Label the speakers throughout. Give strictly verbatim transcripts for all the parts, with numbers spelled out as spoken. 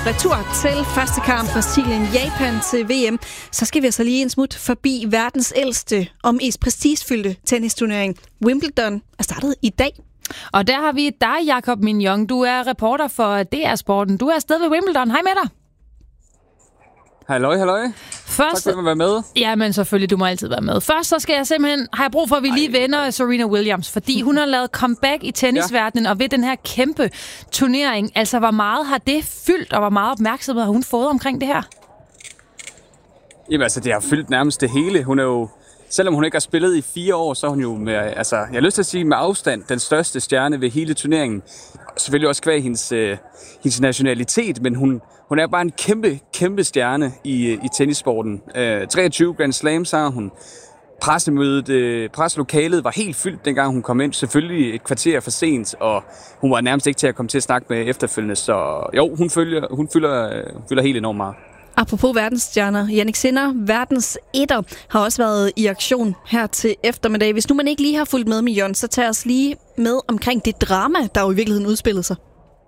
Speaker 1: Retur til første kamp Brasilien-Japan til V M. Så skal vi altså lige en smut forbi verdens ældste og mest prestigefyldte tennisturnering. Wimbledon er startet i dag.
Speaker 2: Og der har vi dig, Jakob Mignon. Du er reporter for D R Sporten. Du er afsted ved Wimbledon. Hej med dig.
Speaker 3: Halløj, halløj.
Speaker 2: Først,
Speaker 3: tak for at være med.
Speaker 2: Ja, men selvfølgelig, du må altid være med. Først så skal jeg simpelthen, har jeg brug for, at vi lige vender Serena Williams, fordi hun har lavet comeback i tennisverdenen, ja. Og ved den her kæmpe turnering. Altså, hvor meget har det fyldt, og hvor meget opmærksomhed har hun fået omkring det her?
Speaker 3: Jamen altså, det har fyldt nærmest det hele. Hun er jo, selvom hun ikke har spillet i fire år, så er hun jo med, altså, jeg har lyst til at sige med afstand, den største stjerne ved hele turneringen. Selvfølgelig også kvæg hendes, øh, hendes nationalitet, men hun, hun er bare en kæmpe, kæmpe stjerne i, i tennissporten. Øh, treogtyve Grand Slams har hun. Pressemødet, øh, presselokalet var helt fyldt, dengang hun kom ind. Selvfølgelig et kvarter for sent, og hun var nærmest ikke til at komme til at snakke med efterfølgende. Så jo, hun, følger, hun, fylder, hun fylder helt enormt meget.
Speaker 1: Apropos verdensstjerner, Jannik Sinner, verdens etter, har også været i aktion her til eftermiddag. Hvis nu man ikke lige har fulgt med med Jon, så tager os lige med omkring det drama, der jo i virkeligheden udspillede sig.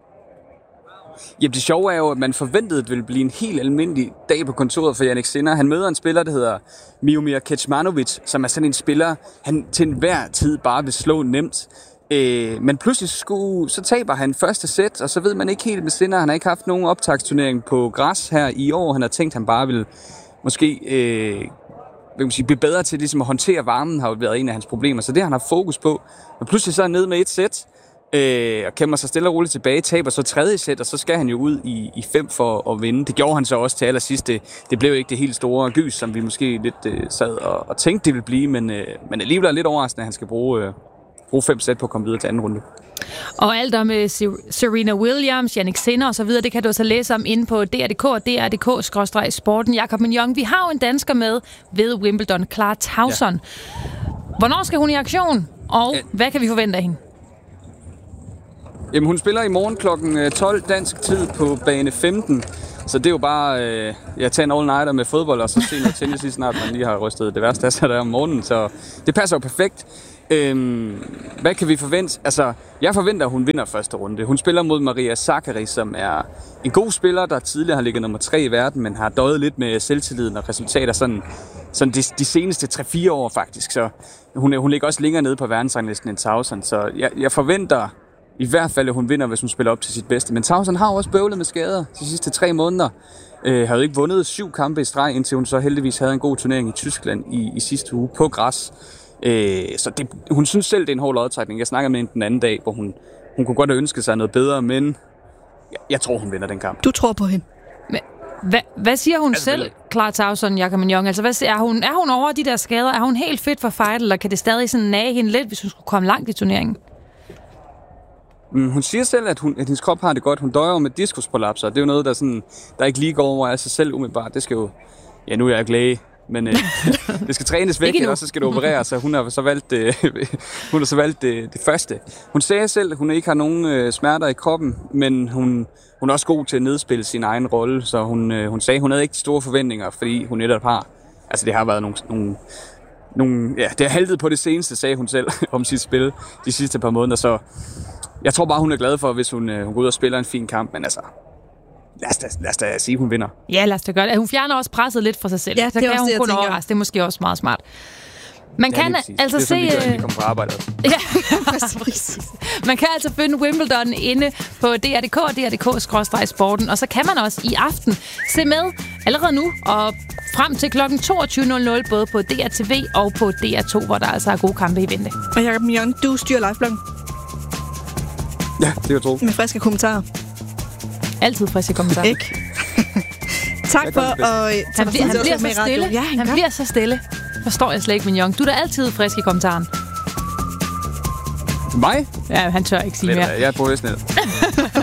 Speaker 3: Jamen det sjove er jo, at man forventede, at det ville blive en helt almindelig dag på kontoret for Jannik Sinner. Han møder en spiller, der hedder Miomir Kecmanovic, som er sådan en spiller, han til enhver tid bare vil slå nemt. Øh, men pludselig skulle, så taber han første sæt, og så ved man ikke helt med Sinner. Han har ikke haft nogen optagsturnering på græs her i år. Han har tænkt, at han bare vil måske øh, vil man sige, blive bedre til ligesom at håndtere varmen, har jo været en af hans problemer. Så det han har fokus på. Men pludselig så er han ned med et sæt, øh, og kæmper sig stille og roligt tilbage, taber så tredje sæt, og så skal han jo ud i, i fem for at vinde. Det gjorde han så også til allersidst. Det, det blev ikke det helt store gys, som vi måske lidt øh, sad og, og tænkte, det ville blive, men, øh, men alligevel er lidt overraskende, at han skal bruge... Øh, bruge fem sæt på at komme videre til anden runde.
Speaker 2: Og alt om Serena Williams, Jannik Sinner og så videre, det kan du så læse om inde på D R punktum d k og D R punktum d k skråstreg sporten. Jakob Mignon, vi har jo en dansker med ved Wimbledon, Clara Tauson. Ja. Hvornår skal hun i aktion, og ja. Hvad kan vi forvente af hende?
Speaker 3: Jamen, hun spiller i morgen klokken tolv dansk tid på bane femten. Så det er jo bare øh, ja, tage en all-nighter med fodbold, og så se noget tennis lige snart, man lige har rystet det værste af sig der om morgenen. Så det passer jo perfekt. Øhm, hvad kan vi forvente? Altså, jeg forventer, at hun vinder første runde. Hun spiller mod Maria Sakkari, som er en god spiller, der tidligere har ligget nummer tre i verden, men har døjet lidt med selvtilliden og resultater sådan, sådan de, de seneste tre fire år faktisk. Så hun, hun ligger også længere nede på verdensranglisten end Tauson. Så jeg, jeg forventer i hvert fald, at hun vinder, hvis hun spiller op til sit bedste. Men Tauson har også bøvlet med skader de sidste tre måneder. Øh, har jo ikke vundet syv kampe i streg, indtil hun så heldigvis havde en god turnering i Tyskland i, i sidste uge på græs. Øh, så det, hun synes selv, det er en hård lodtrækning. Jeg snakkede med hende den anden dag, hvor hun, hun kunne godt have ønsket sig noget bedre, men jeg, jeg tror, hun vinder den kamp.
Speaker 1: Du tror på hende?
Speaker 2: Men, hvad, hvad siger hun altså, selv, Clara Tauson, Jakob Mignon? Altså, hvad, er, hun, er hun over de der skader? Er hun helt fit for fight, eller kan det stadig sådan nage hende lidt, hvis hun skulle komme langt i turneringen?
Speaker 3: Mm, hun siger selv, at, hun, at hendes krop har det godt. Hun døjer med diskusprolapser. Det er jo noget, der, sådan, der ikke lige går over af sig selv umiddelbart. Det skal jo... Ja, nu er jeg læge. Men øh, det skal trænes væk, og så skal det opereres, så hun har så valgt, øh, hun har så valgt øh, det første. Hun sagde selv, at hun ikke har nogen øh, smerter i kroppen, men hun, hun er også god til at nedspille sin egen rolle, så hun, øh, hun sagde, at hun havde ikke store forventninger, fordi hun netop har, altså det har været nogle, nogle, nogle ja, det har haltet på det seneste, sagde hun selv, om sit spil de sidste par måneder, så jeg tror bare, hun er glad for, hvis hun, øh, hun går ud og spiller en fin kamp, men altså... Lad os, da, lad os da sige, hun vinder.
Speaker 2: Ja, lad os da gøre det. Hun fjerner også presset lidt fra sig selv.
Speaker 1: Ja,
Speaker 2: så
Speaker 1: det
Speaker 2: kan hun
Speaker 1: det,
Speaker 2: kun overraske. Det er måske også meget smart. Man
Speaker 3: ja,
Speaker 2: kan altså
Speaker 3: det er
Speaker 2: se...
Speaker 3: Sådan, vi kommer på arbejde.
Speaker 2: Ja, præcis. Man kan altså finde Wimbledon inde på D R punktum d k og D R punktum d k skråstreg sporten. Og så kan man også i aften se med allerede nu og frem til klokken toogtyve nul nul både på D R T V og på D R to, hvor der altså er gode kampe i vente.
Speaker 1: Og Jakob Mignon, du styrer livebloggen.
Speaker 3: Ja, det er jo tro.
Speaker 1: Med friske kommentarer.
Speaker 2: Altid friske kommentarer.
Speaker 1: Ikke? Tak for at...
Speaker 2: Han bliver, han bliver så stille. Ja, han, han bliver så stille. Forstår jeg slet ikke, Mignon. Du er da altid frisk i kommentaren.
Speaker 3: Mig?
Speaker 2: Ja, han tør ikke sige mere.
Speaker 3: Jeg er professionel.